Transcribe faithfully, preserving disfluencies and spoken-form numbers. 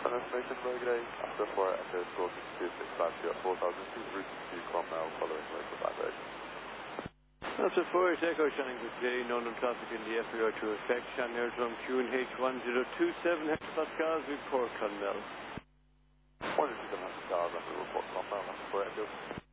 An information Burger after four Echo Scorpion two six five two at four thousand feet, route to Cromwell following local diversion. After four is Echo Shannon, good day, known on traffic in the F A R to effect, Shannon Aerodrome Q N H one zero two seven hectopascals, report Clonmel. one zero two seven hectopascals, report Clonmel, after four Echo.